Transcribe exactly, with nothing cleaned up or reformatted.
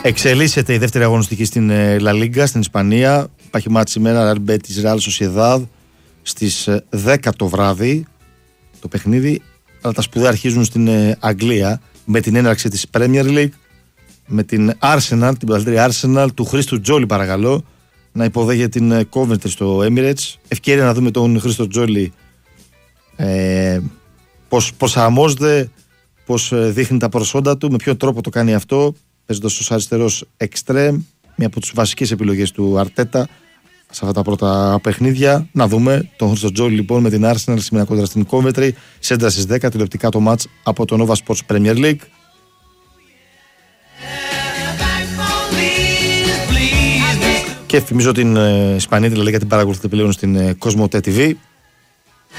Εξελίσσεται η δεύτερη αγωνιστική στην La Liga, στην Ισπανία. Υπάρχει μάτς σήμερα, Real Betis Real Sociedad στις δέκα το βράδυ το παιχνίδι, αλλά τα σπουδαία αρχίζουν στην Αγγλία με την έναρξη της Premier League, με την Arsenal, την πρωταθλήτρια Arsenal του Χρήστου Τζόλι, παρακαλώ, να υποδέχεται την Coventry στο Emirates. Ευκαιρία να δούμε τον Χρήστο Τζόλι ε, πώς προσαρμόζεται, πώς δείχνει τα προσόντα του, με ποιο τρόπο το κάνει αυτό, παίζοντας ως αριστερός εξτρέμ, μια από τις βασικές επιλογές του Αρτέτα σε αυτά τα πρώτα παιχνίδια. Να δούμε τον Χρήστο Τζόλι λοιπόν με την Arsenal σήμερα κόντρα στην Coventry, σέντρα στις δέκα, τηλεοπτικά το μάτς από το Nova Sports Premier League. Και θυμίζω την Ισπανία, τη La Liga την παρακολουθείτε πλέον στην Κοσμοτέ τι βι.